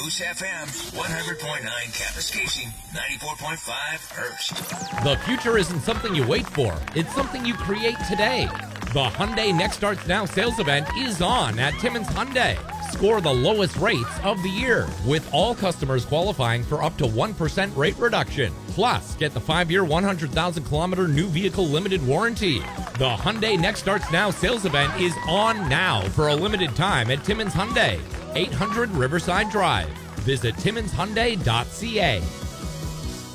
Moose FM, 100.9 Kapuskasing, 94.5 Hearst. The future isn't something you wait for. It's something you create today. The Hyundai Next Starts Now sales event is on at Timmins Hyundai. Score the lowest rates of the year, with all customers qualifying for up to 1% rate reduction. Plus, get the 5-year, 100,000-kilometer new vehicle limited warranty. The Hyundai Next Starts Now sales event is on now for a limited time at Timmins Hyundai, 800 Riverside Drive. Visit TimminsHyundai.ca.